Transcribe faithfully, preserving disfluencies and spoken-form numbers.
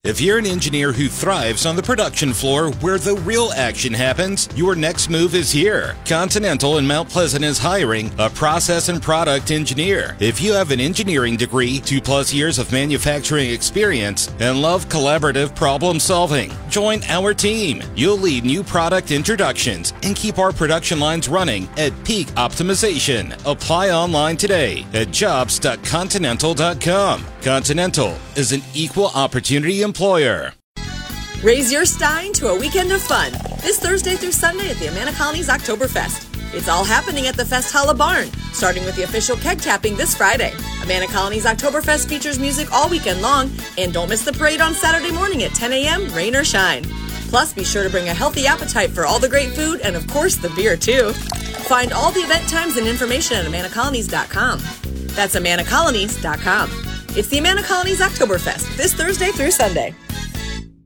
If you're an engineer who thrives on the production floor where the real action happens, your next move is here. Continental in Mount Pleasant is hiring a process and product engineer. If you have an engineering degree, two plus years of manufacturing experience, and love collaborative problem solving, join our team. You'll lead new product introductions and keep our production lines running at peak optimization. Apply online today at jobs dot continental dot com. Continental is an equal opportunity employer. Raise your Stein to a weekend of fun this Thursday through Sunday at the Amana Colony's Oktoberfest. It's all happening at the Festhalle Barn, starting with the official keg tapping this Friday. Amana Colony's Oktoberfest features music all weekend long, and don't miss the parade on Saturday morning at ten a.m., rain or shine. Plus, be sure to bring a healthy appetite for all the great food and, of course, the beer, too. Find all the event times and information at amana colonies dot com. That's amana colonies dot com. It's the Amana Colony's Oktoberfest this Thursday through Sunday.